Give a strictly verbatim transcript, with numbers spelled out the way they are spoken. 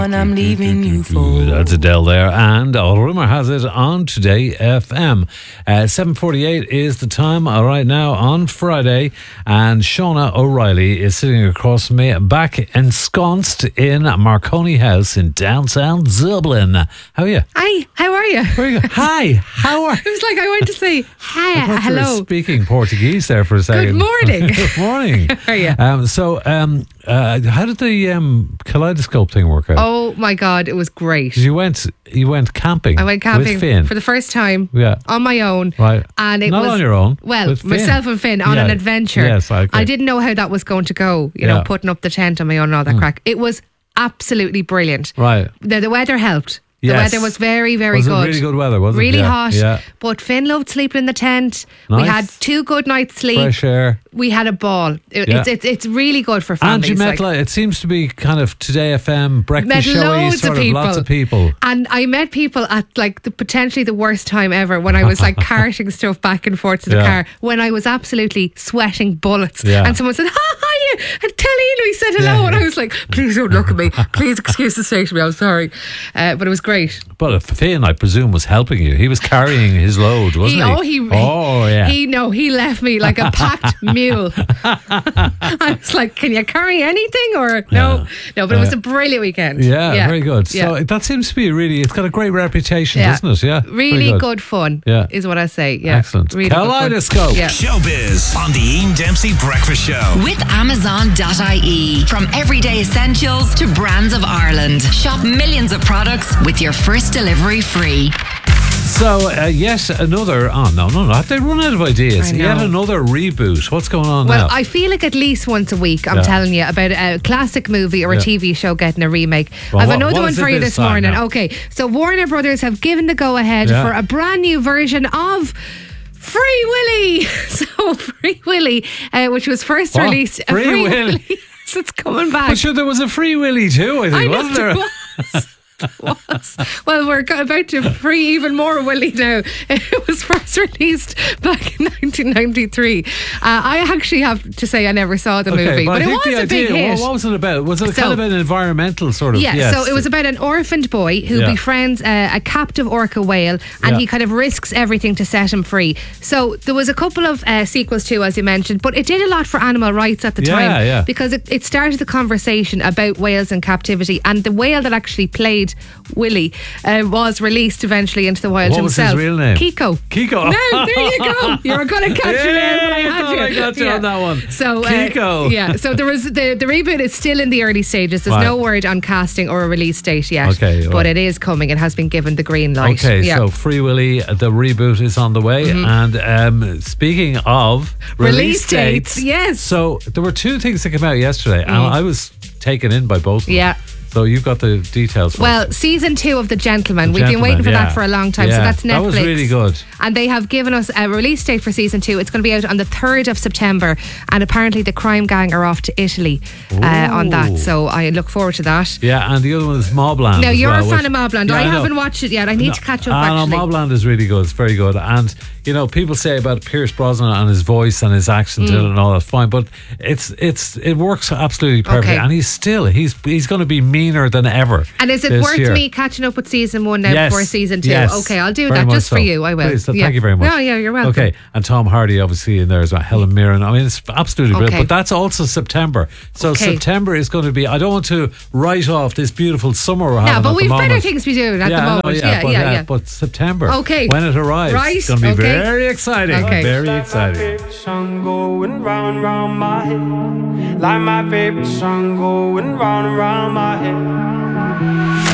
And I'm leaving you for. That's Adele there, and uh, rumour has it on Today F M. Uh, seven forty-eight is the time uh, right now on Friday, and Shauna O'Reilly is sitting across from me, back ensconced in Marconi House in downtown Dublin. How are you? Hi, how are you? Very good. Hi, how are you? It was like I went to say hi, I thought you were hello. speaking Portuguese there for a second. Good morning. Good morning. How are you? Um, so, um, uh, how did the um, kaleidoscope thing work out? Oh my God, it was great. You went, you went camping. I went camping with Finn. for the first time Yeah. on my own. Right. And it Not was on your own. Well, with Finn. myself and Finn on Yeah. an adventure. Yes, I agree. I didn't know how that was going to go, you Yeah. know, putting up the tent on my own and all that crack. It was absolutely brilliant. Right. The, the weather helped. The Yes. weather was very, very Was it good. really good weather, was it? Really Yeah, hot. yeah. But Finn loved sleeping in the tent. We Nice. had two good nights' sleep. Fresh air. We had a ball. It, Yeah. it's, it's it's really good for And families. you met, like- like, it seems to be kind of Today F M, breakfast met showy, loads sort of of people. lots of people. And I met people at like the potentially the worst time ever when I was like carting stuff back and forth to the Yeah. car when I was absolutely sweating bullets. Yeah. And someone said, "Hi, hiya," and Telly, we said hello, Yeah. and I was like, "Please don't look at me. Please excuse the state of me. I'm sorry," uh, but it was great. But Finn, I presume, was helping you. He was carrying his load, wasn't he? Oh, he, oh, yeah. He no, he left me like a packed mule. I was like, "Can you carry anything?" Or no, no. But it was a brilliant weekend. yeah, very good. So Yeah. that seems to be a really, it's got a great reputation, Yeah. doesn't it? Yeah. Really Very good. fun. Yeah. Is what I say. Yeah. Excellent. Really good fun. Kaleidoscope. Yeah. Showbiz on the Ian Dempsey Breakfast Show. With Amazon dot I E. From everyday essentials to brands of Ireland. Shop millions of products with your first delivery free. So, uh, yet another, oh, no, no, no. Have they run out of ideas? I know. Yet another reboot. What's going on Well, now? I feel like at least once a week, I'm Yeah. telling you, about a classic movie or a Yeah. T V show getting a remake. Well, I've what- another what one is it for you this this time morning. now? Okay, so Warner Brothers have given the go-ahead Yeah. for a brand new version of Free Willy. So Free Willy, uh, which was first What? released. uh, Free Willy? So it's coming back. But sure, there was a Free Willy too, I think, I know wasn't there? there was. was. Well, we're go- about to free even more Willy now. It was first released back in nineteen ninety-three. Uh, I actually have to say I never saw the movie, but, but I it think was the a big idea, hit. What, what was it about? Was it a So- kind of an environmental sort of? Yeah, yes. so it was about an orphaned boy who Yeah. befriends uh, a captive orca whale, and Yeah. he kind of risks everything to set him free. So there was a couple of uh, sequels too, as you mentioned, but it did a lot for animal rights at the Yeah, time yeah. because it, it started the conversation about whales in captivity, and the whale that actually played Willy uh, was released eventually into the wild What was himself. his real name? Kiko. Kiko. No, there you go. You were going to catch Yeah, me there when I I had thought you. I got you on that one. So uh, Kiko. yeah. So there was the the reboot is still in the early stages. There's Right. no word on casting or a release date yet. Okay, but right. it is coming. It has been given the green light. Okay, yeah. so Free Willy, the reboot is on the way. And um, speaking of release, Release dates, yes. So there were two things that came out yesterday, and I was taken in by both of them. Yeah. So you've got the details for Well, us. season two of The Gentleman. The We've been Gentleman, waiting for yeah. that for a long time. So Yeah, that's Netflix. that was really good. And they have given us a release date for season two. It's going to be out on the third of September. And apparently the crime gang are off to Italy uh, on Ooh. that. So I look forward to that. Yeah, and the other one is Mobland. Now, as you're well, a fan which- of Mobland. Yeah, I, know. haven't watched it yet. I need No, to catch up, I know, actually. Mobland is really good. It's very good. And, you know, people say about Pierce Brosnan and his voice and his accent Mm. and all that's fine, but it's it's it works absolutely perfectly. Okay. And he's still, he's he's going to be meaner than ever. And is it this worth year. me catching up with season one now Yes, before season two? yes. Okay, I'll do Very that much just for so. you. I will. Please, so Yeah. thank you very much. No, yeah, you're welcome. Okay, and Tom Hardy obviously in there as well. Helen Mirren. I mean, it's absolutely brilliant. Okay. But that's also September. So Okay. September is going to be. I don't want to write off this beautiful summer we're having. Yeah, but at the we've better moment. things to be doing at yeah, the I know, moment. yeah, Yeah, but, yeah, uh, yeah. But September, Okay. when it arrives, Right, it's going to be okay. very exciting. Okay. Very Like my exciting. favorite song going round, round my head. Like my favorite song going round, round my head.